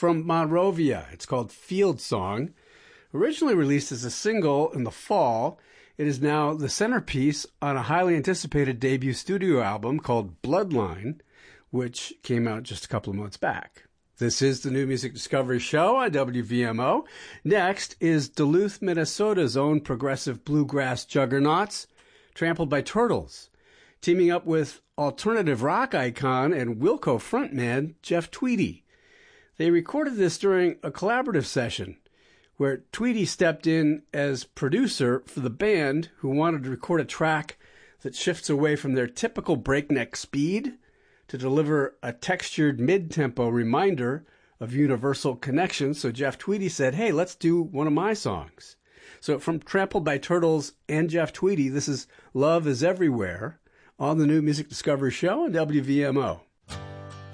from Monrovia. It's called Field Song. Originally released as a single in the fall, it is now the centerpiece on a highly anticipated debut studio album called Bloodline, which came out just a couple of months back. This is the New Music Discovery Show on WVMO. Next is Duluth, Minnesota's own progressive bluegrass juggernauts, Trampled by Turtles, teaming up with alternative rock icon and Wilco frontman Jeff Tweedy. They recorded this during a collaborative session where Tweedy stepped in as producer for the band, who wanted to record a track that shifts away from their typical breakneck speed to deliver a textured mid-tempo reminder of universal connection. So Jeff Tweedy said, hey, let's do one of my songs. So from Trampled by Turtles and Jeff Tweedy, this is Love is Everywhere on the New Music Discovery Show on WVMO.